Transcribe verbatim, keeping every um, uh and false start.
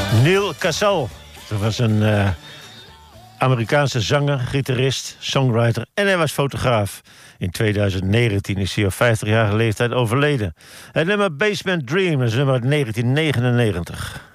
Neil Casal. Dat was een uh, Amerikaanse zanger, gitarist, songwriter en hij was fotograaf. In twintig negentien is hij op vijftigjarige leeftijd overleden. Het nummer Basement Dream is nummer uit negentien negenennegentig.